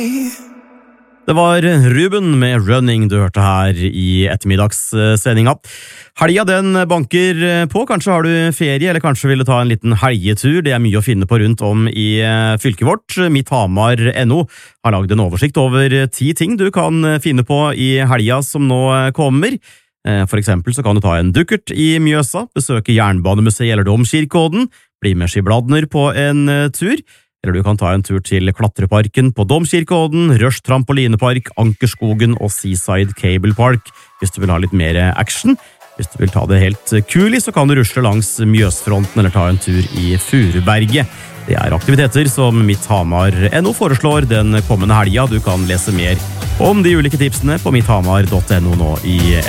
Det var Ruben med Running du hørte her i ettermiddagssendinga. Helga den banker på, kanskje har du ferie, eller kanskje vil du ta en liten helgetur. Det er mye å finne på rundt om i fylket vårt. Mitthamar.no har laget en oversikt over 10 ting du kan finne på i helga som nå kommer. For eksempel så kan du ta en dukkert i Mjøsa, besøke Jernbanemuseet eller Domkirkeodden, bli med Skibladner på en tur, eller du kan ta en tur til Klatreparken på Domkirkeodden, Rush Trampolinepark, Ankerskogen og Seaside Cable Park hvis du vil ha litt mer action. Hvis du vil ta det helt kul i, så kan du rusle langs Mjøsfronten eller ta en tur i Furuberget. Det er aktiviteter som Mitthamar.no foreslår den kommende helga. Du kan lese mer om de ulike tipsene på mitthamar.no nå i